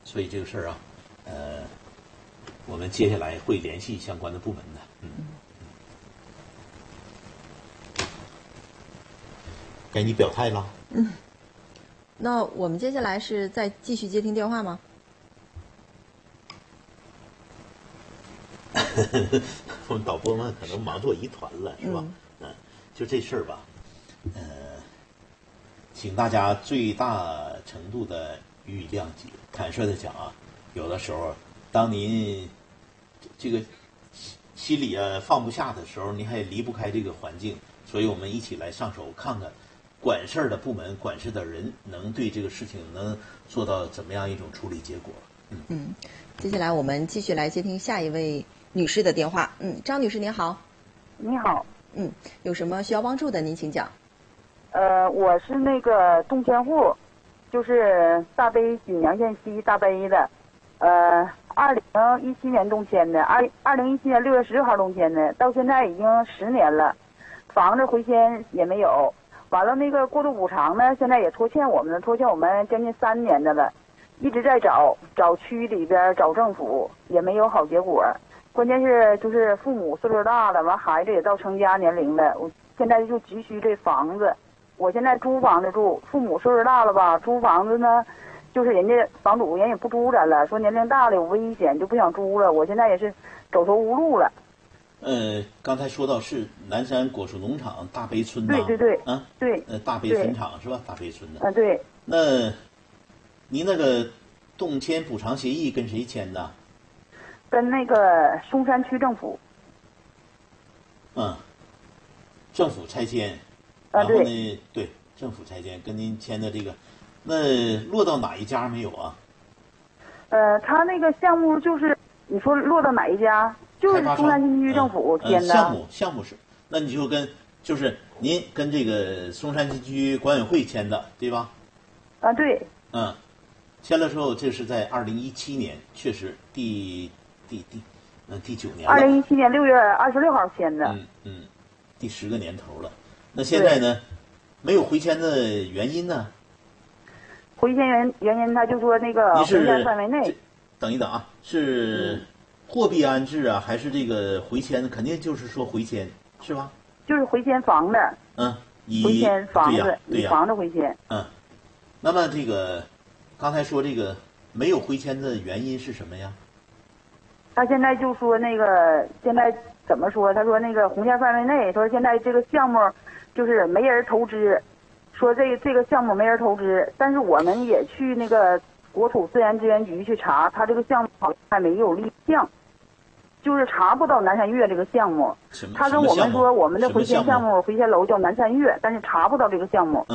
所以这个事儿啊，我们接下来会联系相关的部门的。该你表态了。 那我们接下来是再继续接听电话吗？ 我们导播们可能忙作一团了，是吧？就这事儿吧，请大家最大程度的予以谅解。坦率的讲啊，有的时候，当您这个心里放不下的时候，您还离不开这个环境，所以我们一起来上手看看，管事儿的部门、管事的人能对这个事情能做到怎么样一种处理结果。 接下来我们继续来接听下一位女士的电话。张女士您好。 你好。 有什么需要帮助的您请讲。 我是那个动迁户，就是大悲锦阳县西大悲的，2017年动迁的，2017年6月16号动迁的，到现在已经10年了，房子回迁也没有，完了那个过渡补偿呢，现在也拖欠我们将近3年的了，一直在找区里边找政府也没有好结果，关键是就是父母岁数大了，完孩子也到成家年龄了，我现在就急需这房子。我现在租房子住，父母岁数大了吧，租房子呢，就是人家房主人也不租咱了，说年龄大了有危险，就不想租了。我现在也是走投无路了。 刚才说到是南山果树农场大悲村的。 对。对。 大悲村场是吧？大悲村的。 对。 那，您那个动迁补偿协议跟谁签的？ 跟那个松山区政府。 政府拆迁。然后呢？对，政府拆迁跟您签的这个，那落到哪一家没有啊？ 他那个项目就是你说落到哪一家？就是松山新区政府签的。 项目是，那你就是您跟这个松山新区管委会签的，对吧？ 对。 签了之后，这是在2017年，确实第9年了。 2017年6月26号签的。 第10个年头了。那现在呢，没有回迁的原因呢？ 回迁原因，他就说那个回迁范围内。 等一等啊，是货币安置啊，还是这个回迁？肯定就是说回迁，是吧？ 就是回迁房子。回迁房子，以房子回迁。 那么这个刚才说这个没有回迁的原因是什么呀？ 他现在就说那个现在怎么说？他说那个红线范围内，说现在这个项目。就是没人投资，说这个项目没人投资，但是我们也去那个国土自然资源局去查，他这个项目好像还没有立项，就是查不到南山月这个项目。他跟我们说我们的回迁项目回迁楼叫南山月，但是查不到这个项目。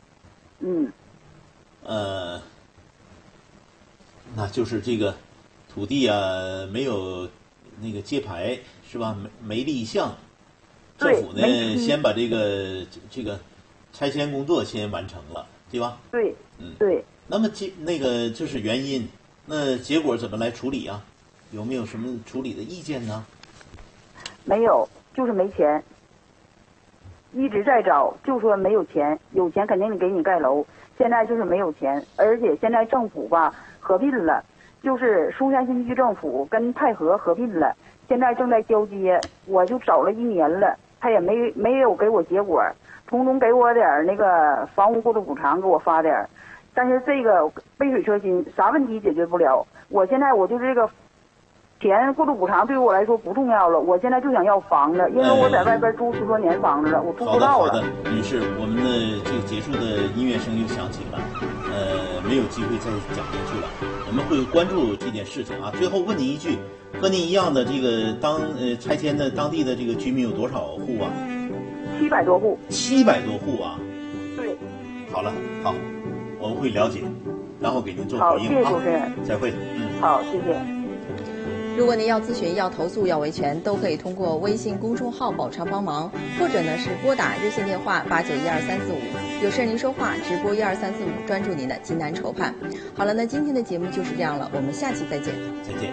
那就是这个土地啊没有那个揭牌是吧？没立项。政府呢，先把这个拆迁工作先完成了，对吧？ 对。对。 那么这是原因，那结果怎么来处理啊？有没有什么处理的意见呢？ 没有，就是没钱。一直在找，就说没有钱，有钱肯定给你盖楼。现在就是没有钱，而且现在政府吧合并了，就是松山新区政府跟太和合并了，现在正在交接，我就找了1年了。他也没有给我结果，从中给我点那个房屋过渡补偿，给我发点，但是这个杯水车薪，啥问题解决不了。我现在就是这个钱过渡补偿对于我来说不重要了，我现在就想要房子，因为我在外边租10多年房子了，我租不到了。 好的，女士，我们的这个结束的音乐声又响起了，没有机会再讲下去了，我们会关注这件事情啊。最后问您一句。和您一样的这个拆迁的当地的这个居民有多少户啊 ？700多户。 700多户啊？ 对。 好了，好，我们会了解，然后给您做回应。 好，谢谢主持人。 再会。 好，谢谢。 如果您要咨询、要投诉、要维权，都可以通过微信公众号“宝昌帮忙”，或者呢是拨打热线电话8912-345，有事您说话，直播12345，专注您的急难愁盼。好了，那今天的节目就是这样了，我们下期再见。 再见。